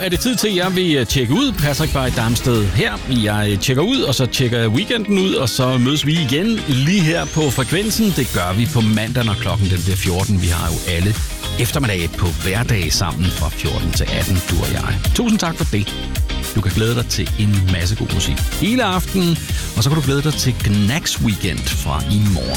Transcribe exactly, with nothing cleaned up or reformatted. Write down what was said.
er det tid til, at jeg vil tjekke ud. Patrick Bay Damsted her. Jeg tjekker ud, og så tjekker jeg weekenden ud, og så mødes vi igen lige her på Frekvensen. Det gør vi på mandag, når klokken den bliver fjorten. Vi har jo alle eftermiddag på hverdag sammen fra fjorten til atten, du og jeg. Tusind tak for det. Du kan glæde dig til en masse god musik hele aftenen, og så kan du glæde dig til Knacks Weekend fra i morgen.